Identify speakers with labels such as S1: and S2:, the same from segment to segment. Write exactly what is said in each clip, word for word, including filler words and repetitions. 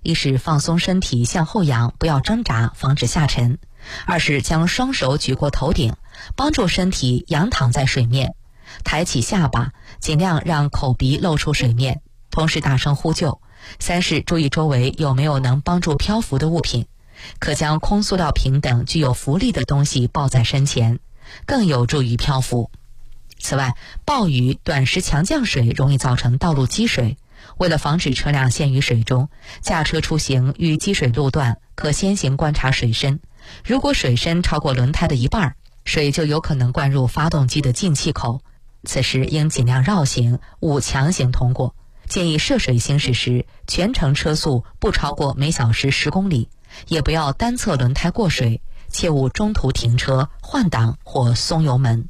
S1: 一是放松身体向后仰，不要挣扎，防止下沉；二是将双手举过头顶，帮助身体仰躺在水面，抬起下巴，尽量让口鼻露出水面，同时大声呼救。三是注意周围有没有能帮助漂浮的物品，可将空塑料瓶等具有浮力的东西抱在身前，更有助于漂浮。此外，暴雨、短时强降水容易造成道路积水，为了防止车辆陷于水中，驾车出行遇积水路段可先行观察水深，如果水深超过轮胎的一半，水就有可能灌入发动机的进气口，此时应尽量绕行，勿强行通过。建议涉水行驶时，全程车速不超过每小时十公里，也不要单侧轮胎过水，切勿中途停车、换挡或松油门。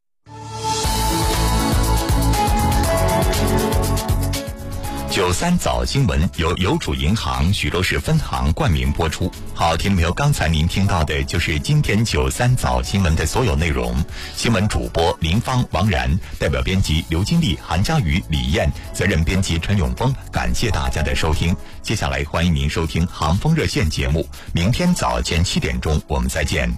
S2: 九三早新闻由邮储银行徐州市分行冠名播出。好，听众朋友，刚才您听到的就是今天九三早新闻的所有内容。新闻主播林芳、王然，代表编辑刘金丽、韩佳瑜、李艳，责任编辑陈永峰。感谢大家的收听。接下来欢迎您收听航风热线节目，明天早间七点钟我们再见。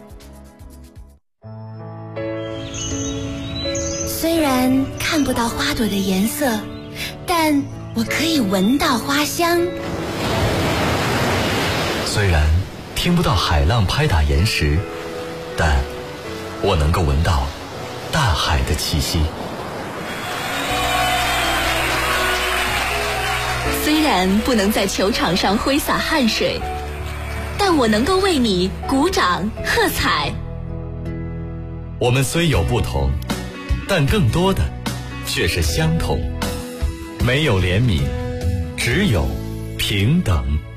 S3: 虽然看不到花朵的颜色，但我可以闻到花香。
S4: 虽然听不到海浪拍打岩石，但我能够闻到大海的气息。
S3: 虽然不能在球场上挥洒汗水，但我能够为你鼓掌喝彩。
S4: 我们虽有不同，但更多的却是相同。没有怜悯，只有平等。